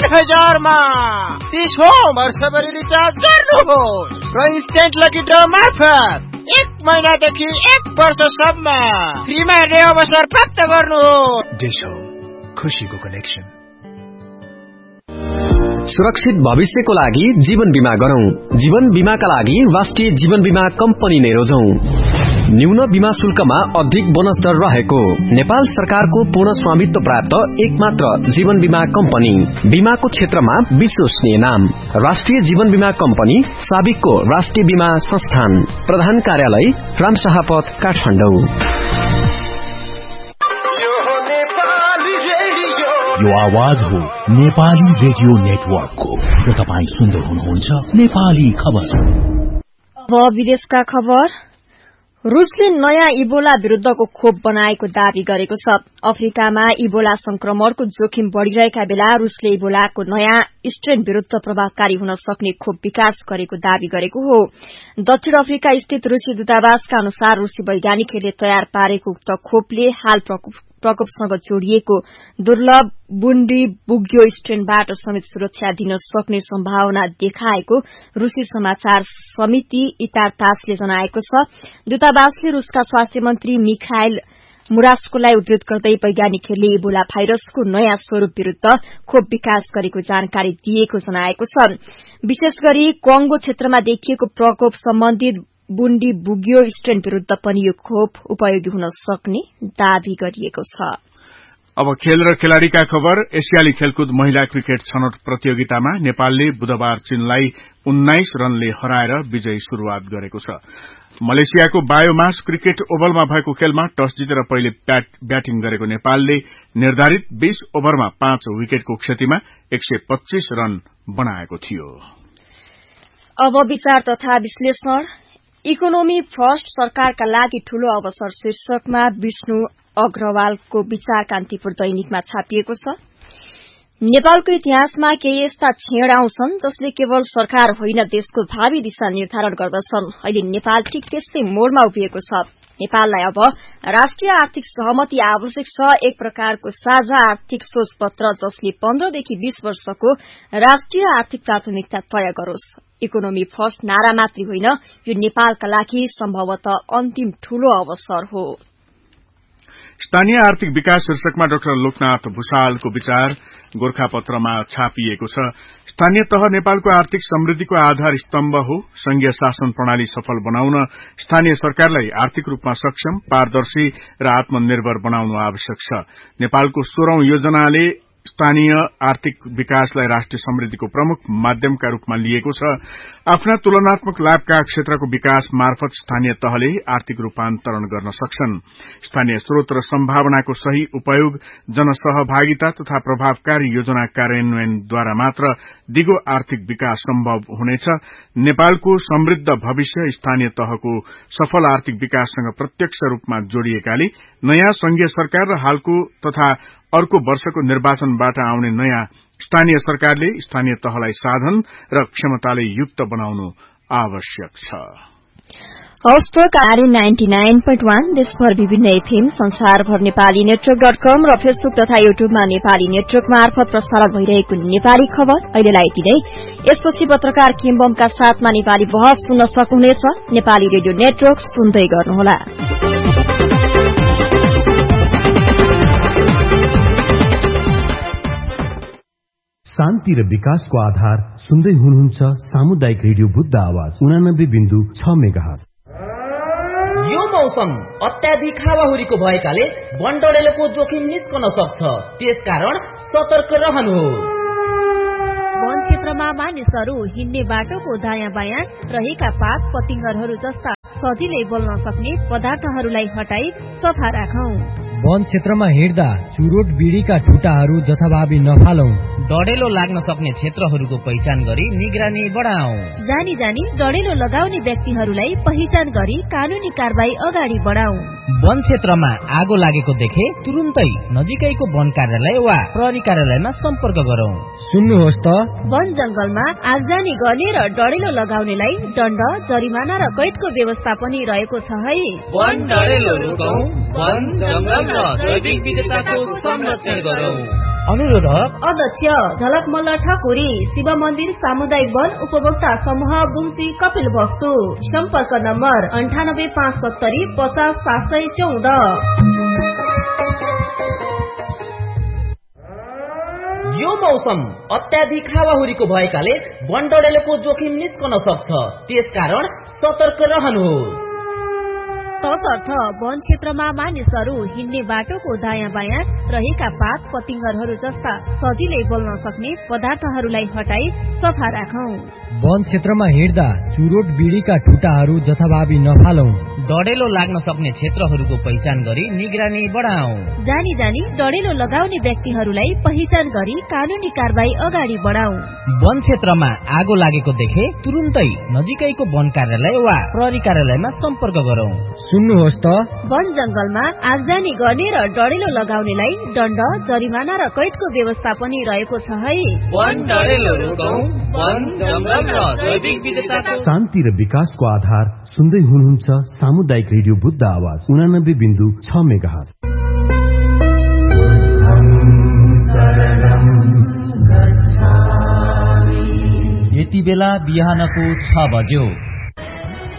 3000 मा 30 वर्षभरि रिचार्ज गर्नुहोस् र इन्स्टेन्ट लकी ड्र मार्फत 1 महिनादेखि 1 वर्षसम्म फ्रीमा हेर्ने अवसर प्राप्त गर्नुहोस्। डिश होम, खुशीको कनेक्सन। सुरक्षित भविष्यको लागि जीवन बीमा गरौं। जीवन बीमाका लागि राष्ट्रिय जीवन बीमा कम्पनी नै रोजौं। न्यून बीमा शुल्कमा अधिक बोनस दर रहेको नेपाल सरकारको पूर्ण स्वामित्व प्राप्त एकमात्र जीवन बीमा कम्पनी। बीमाको क्षेत्रमा विश्वसनीय नाम राष्ट्रिय जीवन बीमा कम्पनी, साबिकको राष्ट्रिय बीमा संस्थान। प्रधान कार्यालय रामशाहपथ, काठमाडौँ। यो आवाज हो नेपाली रेडियो नेटवर्कको र तपाईं सुन्दै हुनुहुन्छ नेपाली खबर। अब विदेशका खबर। रुसले नयाँ इबोला विरूद्धको खोप बनाएको दावी गरेको छ। अफ्रिकामा इबोला संक्रमणको जोखिम बढ़िरहेका बेला रुसले इबोलाको नयाँ स्ट्रेन विरूद्ध प्रभावकारी हुन सक्ने खोप विकास गरेको दावी गरेको हो। दक्षिण अफ्रिका स्थित रूसी दूतावासका अनुसार रूसी वैज्ञानिकहरूले तयार पारेको उक्त खोपले हाल प्रकोपसँग जोडिएको दुर्लभ बुन्डीबुग्यो स्ट्रेनबाट समेत सुरक्षा दिन सक्ने सम्भावना देखाएको रूसी समाचार समिति इतारतासले जनाएको छ। दूतावासले रूसका स्वास्थ्य मन्त्री मिखाइल मुरास्कोलाई उद्धृत गर्दै वैज्ञानिकहरूले इबोला भाइरसको नयाँ स्वरूप विरूद्ध खोप विकास गरेको जानकारी दिएको जनाएको छ। विशेष गरी कंगो क्षेत्रमा देखिएको प्रकोप सम्बन्धित बुन्डीबुग्यो स्ट्रेन विरूद्ध पनि यो खोप उपयोगी हुन सक्ने दावी गरिएको छ। अब खेल र खेलाड़ीका खबर। एसियाली खेलकुद महिला क्रिकेट छनौट प्रतियोगितामा नेपालले बुधबार चीनलाई 19 रनले हराएर विजयी शुरूआत गरेको छ। मलेसियाको बायोमास क्रिकेट ओभलमा भएको खेलमा टस जितेर पहिले ब्याटिङ गरेको नेपालले निर्धारित 20 ओभरमा 5 विकेटको क्षतिमा 125 रन बनाएको थियो। अब विचार तथा विश्लेषण। इकोनोमी फर्स्ट सरकारका लागि ठूलो अवसर शीर्षकमा विष्णु अग्रवालको विचार कान्तिपुर दैनिकमा छापिएको छ। नेपालको इतिहासमा केही यस्ता क्षण आउँछन् जसले केवल सरकार होइन देशको भावी दिशा निर्धारण गर्दछन्। अहिले नेपाल ठिक त्यस्तै मोडमा उभिएको छ। नेपाललाई अब राष्ट्रिय आर्थिक सहमति आवश्यक छ, एक प्रकारको साझा आर्थिक सोचपत्र जसले 15 देखि 20 वर्षको राष्ट्रिय आर्थिक प्राथमिकता तय गरोस्। इकोनोमी फर्स्ट नारा मात्रै होइन, यो नेपालका लागि सम्भवतः अन्तिम ठूलो अवसर हो। स्थानीय आर्थिक विकास शीर्षकमा डाक्टर लोकनाथ भूषालको विचार गोरखापत्रमा छापिएको छ। स्थानीय तह नेपालको आर्थिक समृद्धिको आधार स्तम्भ हो। संघीय शासन प्रणाली सफल बनाउन स्थानीय सरकारलाई आर्थिक रूपमा सक्षम, पारदर्शी र आत्मनिर्भर बनाउनु आवश्यक छ। नेपालको 16औं योजनाले स्थानीय आर्थिक विकासलाई राष्ट्रिय समृद्धिको प्रमुख माध्यमका रूपमा लिएको छ। आफ्ना तुलनात्मक लाभका क्षेत्रको विकास मार्फत स्थानीय तहले आर्थिक रूपान्तरण गर्न सक्छन्। स्थानीय स्रोत र सम्भावनाको सही उपयोग, जनसहभागिता तथा प्रभावकारी योजना कार्यान्वयनद्वारा मात्र दिगो आर्थिक विकास सम्भव हुनेछ। नेपालको समृद्ध भविष्य स्थानीय तहको सफल आर्थिक विकाससँग प्रत्यक्ष रूपमा जोडिएकाले नयाँ संघीय सरकार र हालको तथा अर्को वर्षको निर्वाचनबाट आउने नयाँ स्थानीय सरकारले स्थानीय तहलाई साधन र क्षमताले युक्त बनाउनु आवश्यक छ। हवस् 99.1 देशभर विभिन्न एफएम, संसारभर नेपाली नेटवर्क.com र फेसबुक तथा युट्युबमा नेपाली नेटवर्क मार्फत प्रसारण भइरहेको नेपाली खबर अहिलेलाई यति नै। यसपछि पत्रकार किम्बमका साथमा नेपाली बहस सुन्न सक्नुहुनेछ। नेपाली रेडियो नेटवर्क सुन्दै गर्नुहोला। शान्ति र विकासको आधार सुन्दै हुनुहुन्छ सामुदायिक रेडियो बुद्ध आवाज 89.6 मेगाहर्ज। यो मौसम अत्याधिक हावाहुरीको भएकाले वनडरेलोको जोखिम निस्कन सक्छ, त्यसकारण सतर्क रहनुहोस्। वन क्षेत्रमा मानिसहरू हिँड्ने बाटोको दायाँ बायाँ रहेका पात पतिंगरहरू जस्ता सजिलै बोल्न सक्ने पदार्थहरूलाई हटाई सफा राखौं। वन क्षेत्रमा हिँड्दा चुरोट बिडीका ठुटाहरू जथाभावी नफालौं। डढेलो लाग्न सक्ने क्षेत्रहरूको पहिचान गरी निगरानी बढाऊ। जानी जानी डढेलो लगाउने व्यक्तिहरूलाई पहिचान गरी कानूनी कारबाही अगाडि बढाऊ। वन क्षेत्रमा आगो लागेको देखे तुरुन्तै नजिकैको वन कार्यालय वा प्रहरी कार्यालयमा सम्पर्क गरौं। सुन्नुहोस् त, वन जंगलमा आगजानी गर्ने र डढेलो लगाउनेलाई दण्ड, जरिमाना र कैदको व्यवस्था पनि रहेको छ है। वन डढेलो रोकौं, वन जंगल र जैविक विविधताको संरक्षण गरौं। अनुरोधक अध्यक्ष झलक मल्ल ठकुरी, शिव मन्दिर सामुदायिक वन उपभोक्ता समूह बुङची कपिल वस्तु। सम्पर्क नम्बर 9857 50 714। यो मौसम अत्याधिक हावाहुरीको भएकाले वन डढेलोको जोखिम निस्कन सक्छ, त्यसकारण सतर्क रहनुहोस्। तसर्थ वन क्षेत्रमा मानिसहरू हिँड्ने बाटोको दायाँ बायाँ रहेका पात पतिंगरहरू जस्ता सजिलै बोल्न सक्ने पदार्थहरूलाई हटाई सफा राखौं। वन क्षेत्रमा हिँड्दा चुरोट बिडीका ठुटाहरू जथाभावी नफालौं। डढेलो लाग्न सक्ने क्षेत्रहरूको पहिचान गरी निगरानी बढाऊ। जानी जानी डढेलो लगाउने व्यक्तिहरूलाई पहिचान गरी कानूनी कारबाही अगाडि बढाऊ। वन क्षेत्रमा आगो लागेको देखे तुरुन्तै नजिकैको वन कार्यालय वा प्रहरी कार्यालयमा सम्पर्क गरौं। सुन्नुहोस् त, वन जंगलमा आगजनी गर्ने र डढेलो लगाउनेलाई दण्ड, जरिमाना र कैदको व्यवस्था पनि रहेको छ है। वन डढेलो रोकौं, वन जंगल र जैविक विविधताको शान्ति र विकासको आधार सुन्दै हुनुहुन्छ सामुदायिक रेडियो बुद्ध आवाज 89.6 मेगाहर्ज। यति बेला बिहानको 6 बज्यो।